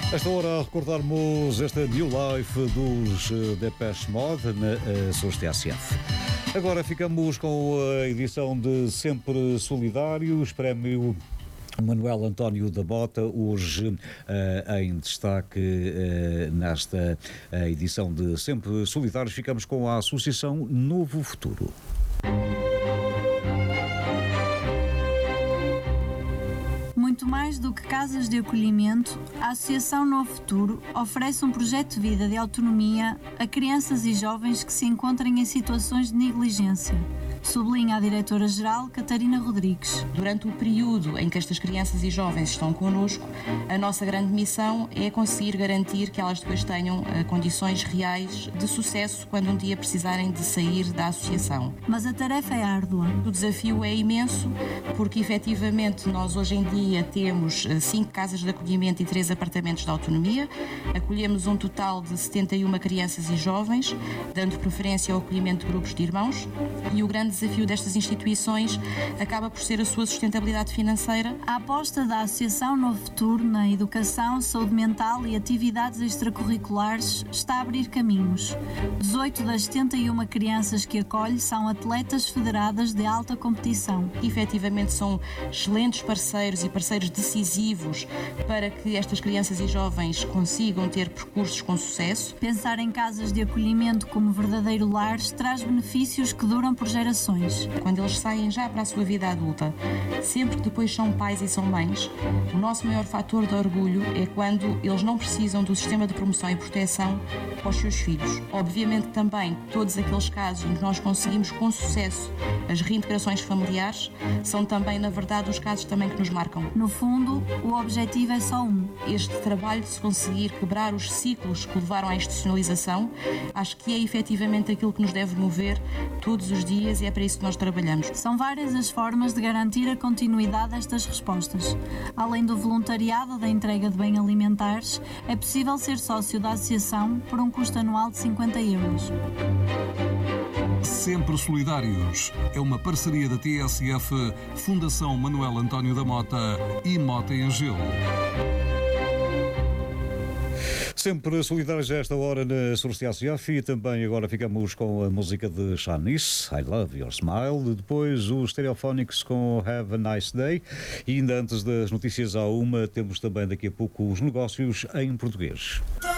Esta hora a recordarmos esta New Life dos Depeche Mode na Sons TSF. Agora ficamos com a edição de Sempre Solidários, prémio Manuel António da Mota, hoje em destaque nesta edição de Sempre Solidários. Ficamos com a Associação Novo Futuro. Muito mais do que casas de acolhimento, a Associação Novo Futuro oferece um projeto de vida de autonomia a crianças e jovens que se encontrem em situações de negligência, sublinha a diretora-geral Catarina Rodrigues. Durante o período em que estas crianças e jovens estão connosco, a nossa grande missão é conseguir garantir que elas depois tenham condições reais de sucesso quando um dia precisarem de sair da associação. Mas a tarefa é árdua. O desafio é imenso, porque efetivamente nós hoje em dia temos 5 casas de acolhimento e 3 apartamentos de autonomia. Acolhemos um total de 71 crianças e jovens, dando preferência ao acolhimento de grupos de irmãos, e o grande desafio destas instituições acaba por ser a sua sustentabilidade financeira. A aposta da Associação Novo Futuro na educação, saúde mental e atividades extracurriculares está a abrir caminhos. 18 das 71 crianças que acolhe são atletas federadas de alta competição. Efetivamente são excelentes parceiros e parceiros decisivos para que estas crianças e jovens consigam ter percursos com sucesso. Pensar em casas de acolhimento como verdadeiro lar traz benefícios que duram por gerações. Quando eles saem já para a sua vida adulta, sempre que depois são pais e são mães, o nosso maior fator de orgulho é quando eles não precisam do sistema de promoção e proteção para os seus filhos. Obviamente também todos aqueles casos em que nós conseguimos com sucesso as reintegrações familiares são também, na verdade, os casos também que nos marcam. No fundo, o objetivo é só um. Este trabalho de se conseguir quebrar os ciclos que levaram à institucionalização, acho que é efetivamente aquilo que nos deve mover todos os dias e é para isso que nós trabalhamos. São várias as formas de garantir a continuidade destas respostas. Além do voluntariado da entrega de bens alimentares, é possível ser sócio da associação por um custo anual de 50 euros. Sempre Solidários é uma parceria da TSF, Fundação Manuel António da Mota e Mota em Gelo. Sempre solidários a esta hora na Source TSF e também agora ficamos com a música de Shanice, I Love Your Smile, depois os Stereophonics com Have a Nice Day e ainda antes das notícias à uma temos também daqui a pouco os negócios em português.